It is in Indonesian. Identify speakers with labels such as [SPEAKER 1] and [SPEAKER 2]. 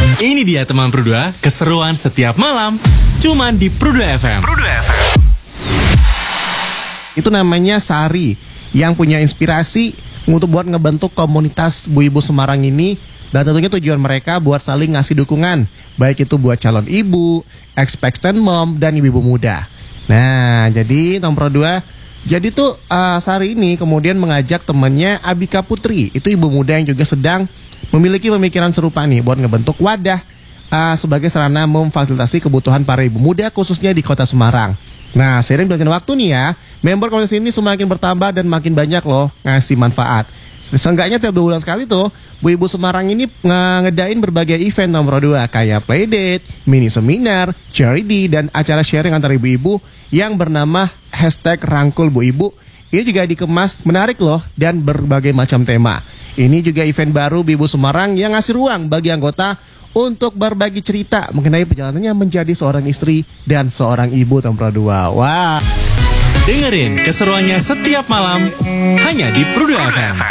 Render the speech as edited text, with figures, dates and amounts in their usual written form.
[SPEAKER 1] Ini dia teman Produa, keseruan setiap malam, cuman di Produa FM.
[SPEAKER 2] Itu namanya Sari, yang punya inspirasi untuk buat ngebentuk komunitas Bu Ibu Semarang ini. Dan tentunya tujuan mereka buat saling ngasih dukungan, baik itu buat calon ibu, expectant mom, dan ibu-ibu muda. Nah, jadi nomor 2, jadi tuh Sari ini kemudian mengajak temannya Abika Putri, itu ibu muda yang juga sedang memiliki pemikiran serupa nih buat ngebentuk wadah sebagai sarana memfasilitasi kebutuhan para ibu muda khususnya di kota Semarang. Nah, seiring berjalannya waktu nih ya, member komunitas ini semakin bertambah dan makin banyak loh ngasih manfaat. Seenggaknya tiap 2 bulan sekali tuh, Bu Ibu Semarang ini ngedain berbagai event nomor 2 kayak playdate, mini seminar, charity, dan acara sharing antar ibu-ibu yang bernama #Rangkul Bu Ibu. Ini juga dikemas menarik loh dan berbagai macam tema. Ini juga event baru Bu Ibu Semarang yang ngasih ruang bagi anggota untuk berbagi cerita mengenai perjalanannya menjadi seorang istri dan seorang ibu nomor 2. Wah.
[SPEAKER 1] Dengerin keseruannya setiap malam hanya di Produa FM.